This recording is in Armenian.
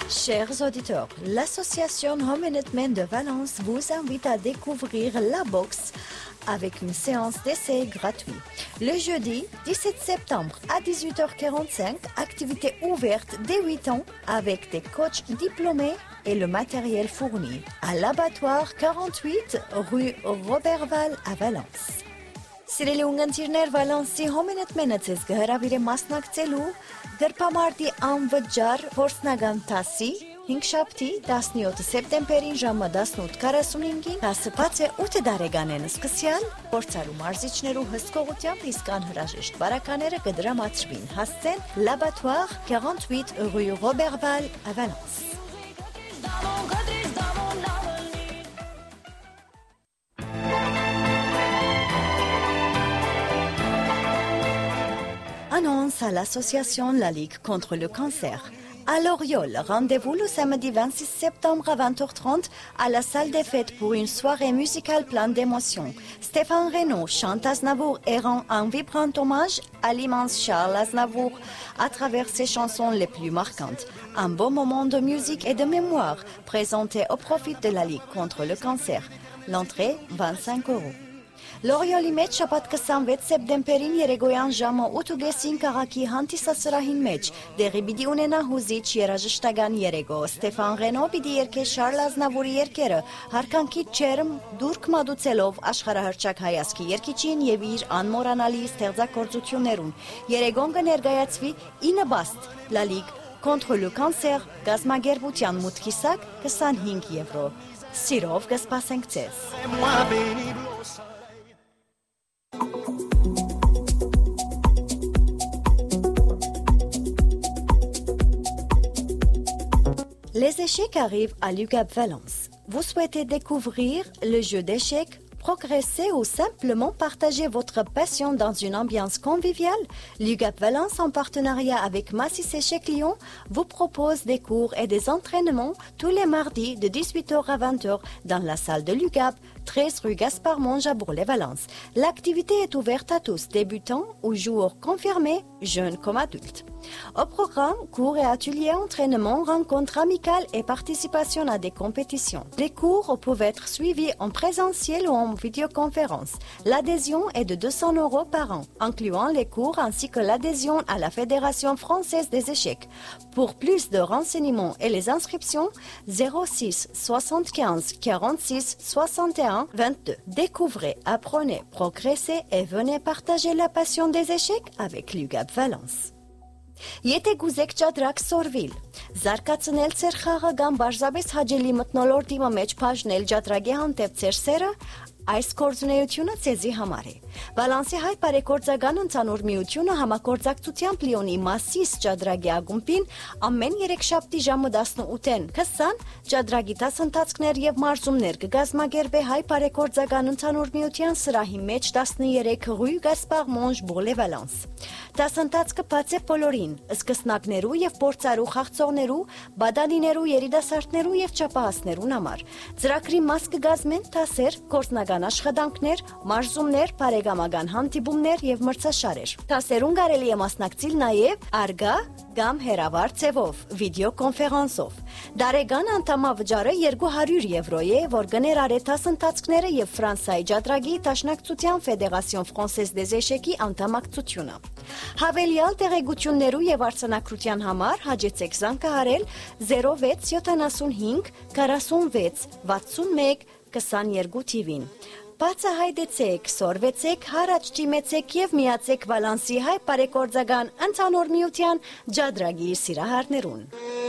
Chers auditeurs, l'association Homenetmen de Valence vous invite à découvrir la boxe avec une séance d'essai gratuite. Le jeudi 17 septembre à 18h45, activité ouverte dès 8 ans avec des coachs diplômés et le matériel fourni à l'abattoir 48 rue Roberval à Valence. Սիրելի ունգընտիրներ, Վալանսի Homenetmen-ը ձեզ կհրավիրի մասնակցելու դրպամարտի անվճար փորձնական դասի 5 շաբթի 17 սեպտեմբերին ժամը 18:45-ին դասը բաց է 8 տարեկանեն սկսյալ փորձարու մարզիչներու հսկողությամբ իսկ անհրաժեշտ բարակաները կդրամատրվին հասցեն l'abattoir 48 rue Roberval à Valence. Annonce à l'association La Ligue contre le cancer. À Loriol, rendez-vous le samedi 26 septembre à 20h30 à la salle des fêtes pour une soirée musicale pleine d'émotions. Stéphane Renaud chante Aznavour et rend un vibrant hommage à l'immense Charles Aznavour à travers ses chansons les plus marquantes. Un beau moment de musique et de mémoire présenté au profit de la Ligue contre le cancer. L'entrée, 25 €. Լորիոլի մեջ շաբաթ 26 սեպտեմբերին երեկոյան ժամը 8:30 քաղաքի հանդիսասրահին մեջ դեղի պիտի ունենա հուզիչ երաժշտական երեկո. Ստեփան Ռենո պիտի երգե Շարլ Ազնավուրի երգերը հարկանքի ջերմ դուրք մատուցելով աշխարհահռչակ հայացքի երգիչին եւ իր անմոռանալի ստեղծագործություններուն. Երեկոն կներկայացվի 9 բաստ La Ligue contre le cancer գազագերբության մուտքիսակ 25 €. Սիրով կսպասենք ձեզ. Les échecs arrivent à l'UQAP Valence. Vous souhaitez découvrir le jeu d'échecs, progresser ou simplement partager votre passion dans une ambiance conviviale? L'UQAP Valence, en partenariat avec Massis Échecs Lyon, vous propose des cours et des entraînements tous les mardis de 18h à 20h dans la salle de l'UQAP, 13 rue Gaspard Monge à Bourg-les-Valence. L'activité est ouverte à tous, débutants ou joueurs confirmés, jeunes comme adultes. Au programme, cours et ateliers, entraînements, rencontres amicales et participation à des compétitions. Les cours peuvent être suivis en présentiel ou en vidéoconférence. L'adhésion est de 200 € par an, incluant les cours ainsi que l'adhésion à la Fédération française des échecs. Pour plus de renseignements et les inscriptions, 06 75 46 61 22. Découvrez, apprenez, progressez et venez partager la passion des échecs avec l'UQAP Valence. Եթե գուզեք ճադրակ սորվիլ, զարգացնել ձեր խաղը կամ բարձրապես հաճելի մթնոլորտի մեջ բաժնել ճադրագի հանդեպ ձեր սերը, այս գործունեությունը ցեզի համար է։ Վալանսի հայ բարեգործական ընդհանուր միությունը համագործակցությամբ Լիոնի Մասիս ճադրագի ակումբին ամեն 3 շաբթի ժամը 18-ին 20 ճադրագի դասընթացներ եւ մարզումներ կգազմագերբե հայ բարեգործական ընդհանուր միության սրահի մեջ 13 rue Gaspard Monge Bourg-les-Valence։ Դասընթացը բաց է բոլորին, սկսնակներու եւ փորձարու խաղցողներու, բադանիներու, երիտասարդներու եւ չափահասներուն համար։ Ծրագրի մաս կգազմեն դասեր, գործնական աշխատանքներ, մարզումներ, բարեկամական հանդիպումներ եւ մրցաշարեր։ Դասերուն կարելի է մասնակցել նաեւ արգա կամ հեռավար ձևով, վիդեոկոնֆերանսով։ Դարեգան անդամավճարը 200 € է, որ կներառե դասընթացները եւ Ֆրանսիայի ճադրագի Դաշնակցության Ֆեդերացիոն Ֆրանսեզ դեզ էշեկի անդամակցությունը։ Հավելյալ տեղեկություններու եւ արձանագրության համար հաջեցեք զանգահարել 06 75 46 61 22 թիվին։ Բացահայտեցեք, սորվեցեք, հարաճ ճիմեցեք եւ միացեք Վալանսի հայ բարեգործական ընդհանուր միության ճադրագի սիրահարներուն։